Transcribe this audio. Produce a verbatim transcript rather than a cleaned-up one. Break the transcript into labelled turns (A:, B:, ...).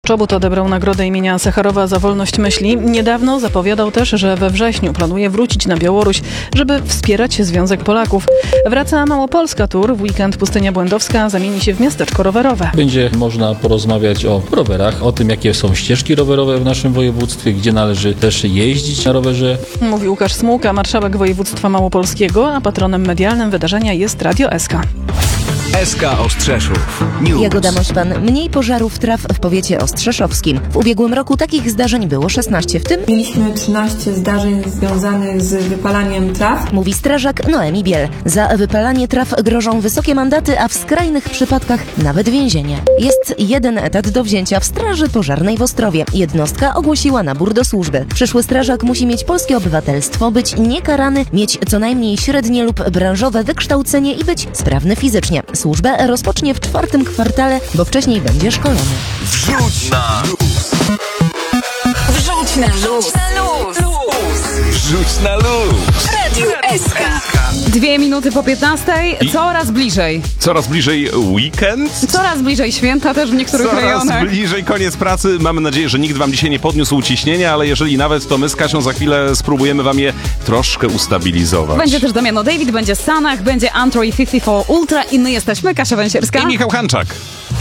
A: Czobut odebrał nagrodę imienia Sacharowa za wolność myśli. Niedawno zapowiadał też, że we wrześniu planuje wrócić na Białoruś, żeby wspierać Związek Polaków. Wraca Małopolska Tour. W weekend Pustynia Błędowska zamieni się w miasteczko rowerowe.
B: Będzie można porozmawiać o rowerach, o tym, jakie są ścieżki rowerowe w naszym województwie, gdzie należy też jeździć na rowerze.
A: Mówi Łukasz Smułka, marszałek województwa małopolskiego, a patronem medialnym wydarzenia jest Radio S K.
C: S K Ostrzeszów. News.
D: Jagoda Moszpan. Mniej pożarów traw w powiecie ostrzeszowskim. W ubiegłym roku takich zdarzeń było szesnaście, w tym
E: mieliśmy trzynaście zdarzeń związanych z wypalaniem traw.
D: Mówi strażak Noemi Biel. Za wypalanie traw grożą wysokie mandaty, a w skrajnych przypadkach nawet więzienie. Jest jeden etat do wzięcia w Straży Pożarnej w Ostrowie. Jednostka ogłosiła nabór do służby. Przyszły strażak musi mieć polskie obywatelstwo, być niekarany, mieć co najmniej średnie lub branżowe wykształcenie i być sprawny fizycznie. Służbę rozpocznie w czwartym kwartale, bo wcześniej będzie szkolony.
C: Wrzuć na luz.
F: Wrzuć na luz.
C: Wrzuć na luz.
F: Radio S K.
G: Dwie minuty po piętnastej,
H: I-
G: coraz bliżej.
H: Coraz bliżej weekend.
G: Coraz bliżej święta też w niektórych
H: Coraz
G: rejonach.
H: bliżej koniec pracy. Mamy nadzieję, że nikt wam dzisiaj nie podniósł ciśnienia, ale jeżeli nawet, to my z Kasią za chwilę spróbujemy wam je troszkę ustabilizować.
G: Będzie też Damiano David, będzie Sanach, będzie Android pięćdziesiąt cztery Ultra i my jesteśmy Kasia Węsierska.
H: I Michał Hanczak.